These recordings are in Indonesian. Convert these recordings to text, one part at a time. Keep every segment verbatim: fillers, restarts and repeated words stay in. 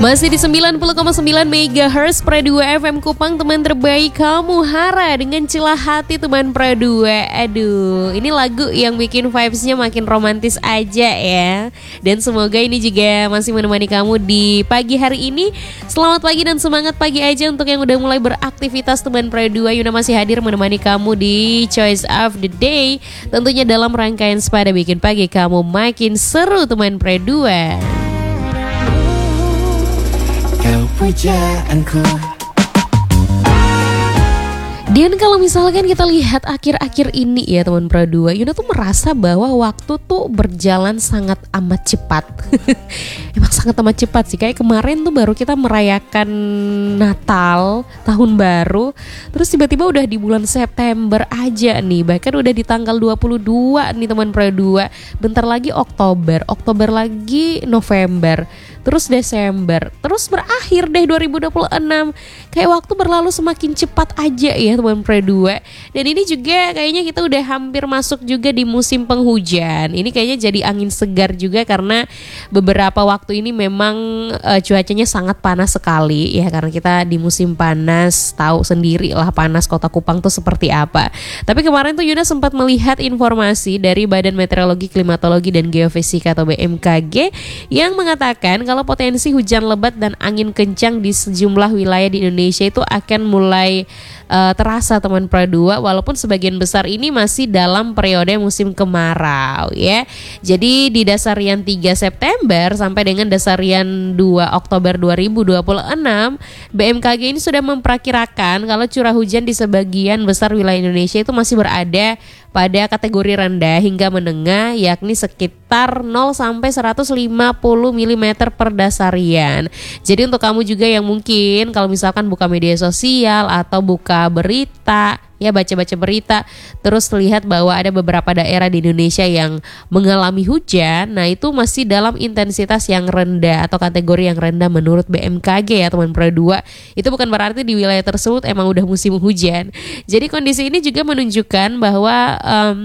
Masih di sembilan puluh koma sembilan megahertz Pro dua F M Kupang, teman terbaik kamu Hara dengan Celah Hati teman Pro dua. Aduh, ini lagu yang bikin vibes-nya makin romantis aja ya. Dan semoga ini juga masih menemani kamu di pagi hari ini. Selamat pagi dan semangat pagi aja untuk yang udah mulai beraktivitas teman Pro dua. Yuna masih hadir menemani kamu di Choice of the Day, tentunya dalam rangkaian Sepada bikin pagi kamu makin seru teman Pro dua. Kau pujaanku. Dan kalau misalkan kita lihat akhir-akhir ini ya teman Pro dua, Yuna tuh merasa bahwa waktu tuh berjalan sangat amat cepat. Emang sangat amat cepat sih. Kayak kemarin tuh baru kita merayakan Natal, Tahun Baru, terus tiba-tiba udah di bulan September aja nih. Bahkan udah di tanggal dua puluh dua nih teman Pro dua. Bentar lagi Oktober, Oktober lagi November, terus Desember, terus berakhir deh dua ribu dua puluh enam. Kayak waktu berlalu semakin cepat aja ya teman Pro dua. Dan ini juga kayaknya kita udah hampir masuk juga di musim penghujan. Ini kayaknya jadi angin segar juga karena beberapa waktu ini memang uh, cuacanya sangat panas sekali ya, karena kita di musim panas, tahu sendiri lah panas Kota Kupang tuh seperti apa. Tapi kemarin tuh Yuna sempat melihat informasi dari Badan Meteorologi, Klimatologi dan Geofisika atau B M K G yang mengatakan kalau potensi hujan lebat dan angin kencang di sejumlah wilayah di Indonesia itu akan mulai uh, terasa teman Pro dua, walaupun sebagian besar ini masih dalam periode musim kemarau ya. Jadi di dasarian tiga September sampai dengan dasarian dua Oktober dua ribu dua puluh enam, B M K G ini sudah memperkirakan kalau curah hujan di sebagian besar wilayah Indonesia itu masih berada pada kategori rendah hingga menengah, yakni sekitar nol sampai seratus lima puluh milimeter per dasarian. Jadi untuk kamu juga yang mungkin kalau misalkan buka media sosial atau buka berita, ya baca-baca berita, terus lihat bahwa ada beberapa daerah di Indonesia yang mengalami hujan, nah itu masih dalam intensitas yang rendah atau kategori yang rendah menurut B M K G ya teman Pro dua. Itu bukan berarti di wilayah tersebut emang udah musim hujan. Jadi kondisi ini juga menunjukkan bahwa um,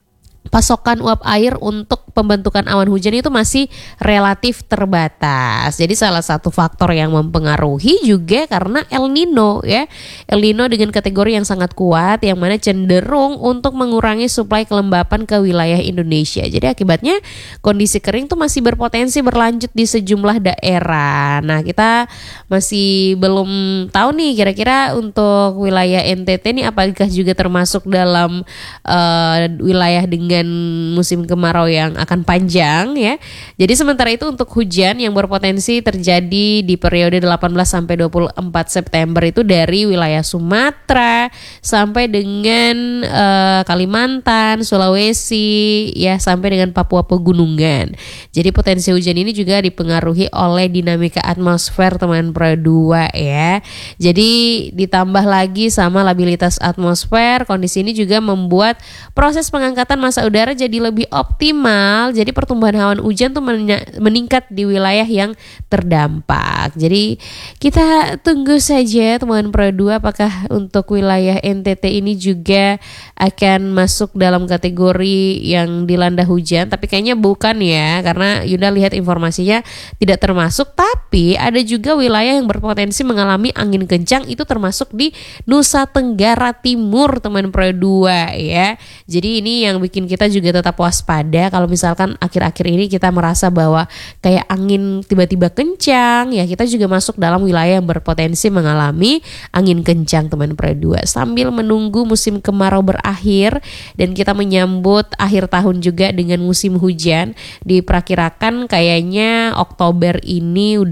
pasokan uap air untuk pembentukan awan hujan itu masih relatif terbatas. Jadi salah satu faktor yang mempengaruhi juga karena El Nino ya. El Nino dengan kategori yang sangat kuat yang mana cenderung untuk mengurangi suplai kelembapan ke wilayah Indonesia. Jadi akibatnya kondisi kering tuh masih berpotensi berlanjut di sejumlah daerah. Nah, kita masih belum tahu nih kira-kira untuk wilayah N T T nih apakah juga termasuk dalam uh, wilayah dengan musim kemarau yang akan panjang ya. Jadi sementara itu untuk hujan yang berpotensi terjadi di periode delapan belas sampai dua puluh empat September itu dari wilayah Sumatera sampai dengan uh, Kalimantan, Sulawesi ya, sampai dengan Papua Pegunungan. Jadi potensi hujan ini juga dipengaruhi oleh dinamika atmosfer teman Pro dua ya. Jadi ditambah lagi sama labilitas atmosfer, kondisi ini juga membuat proses pengangkatan massa udara jadi lebih optimal. Jadi pertumbuhan awan hujan tuh meningkat di wilayah yang terdampak. Jadi kita tunggu saja teman Pro dua apakah untuk wilayah N T T ini juga akan masuk dalam kategori yang dilanda hujan. Tapi kayaknya bukan ya, karena Yunda lihat informasinya tidak termasuk. Tapi ada juga wilayah yang berpotensi mengalami angin kencang, itu termasuk di Nusa Tenggara Timur teman Pro dua ya. Jadi ini yang bikin kita juga tetap waspada kalau misalkan akhir-akhir ini kita merasa bahwa kayak angin tiba-tiba kencang ya, kita juga masuk dalam wilayah yang berpotensi mengalami angin kencang teman Pro dua. Sambil menunggu musim kemarau berakhir dan kita menyambut akhir tahun juga dengan musim hujan, diperkirakan kayaknya Oktober ini udah